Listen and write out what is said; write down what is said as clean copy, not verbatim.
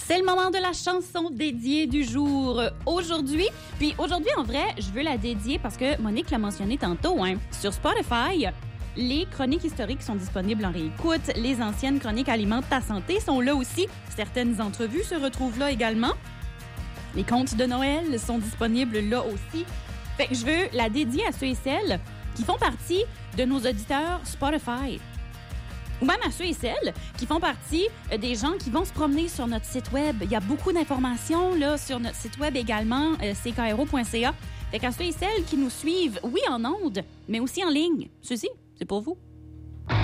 C'est le moment de la chanson dédiée du jour aujourd'hui. Puis aujourd'hui, en vrai, je veux la dédier parce que Monique l'a mentionné tantôt, sur Spotify. Les chroniques historiques sont disponibles en réécoute. Les anciennes chroniques alimentent ta santé sont là aussi. Certaines entrevues se retrouvent là également. Les contes de Noël sont disponibles là aussi. Fait que je veux la dédier à ceux et celles qui font partie de nos auditeurs Spotify. Ou même à ceux et celles qui font partie des gens qui vont se promener sur notre site web. Il y a beaucoup d'informations là sur notre site web également, ckro.ca. Fait qu'à ceux et celles qui nous suivent, oui, en ondes, mais aussi en ligne. Ceci, c'est pour vous.